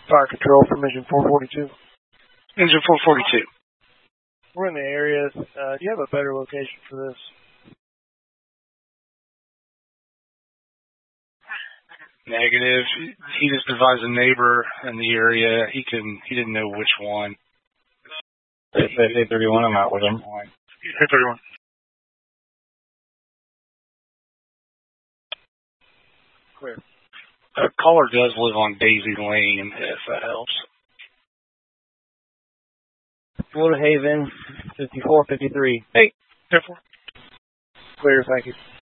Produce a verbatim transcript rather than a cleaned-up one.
Fire control from engine four forty-two. Engine four forty-two. We're in the area. Uh, do you have a better location for this? Negative. He just advised a neighbor in the area. He can. He didn't know which one. It's eight thirty-one. I'm out with him. eight thirty-one. Clear. The caller does live on Daisy Lane, if that helps. Florida Haven, fifty-four fifty-three. Hey, therefore. Clear, thank you.